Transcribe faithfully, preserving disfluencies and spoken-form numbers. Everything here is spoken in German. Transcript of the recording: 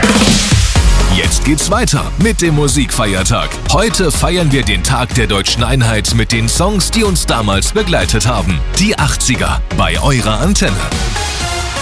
Jetzt geht's weiter mit dem Musikfeiertag. Heute feiern wir den Tag der Deutschen Einheit mit den Songs, die uns damals begleitet haben. Die achtziger bei eurer Antenne.